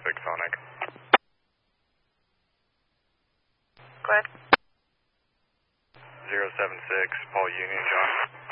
traffic, Sonic. Go ahead. 076, Paul Union, John.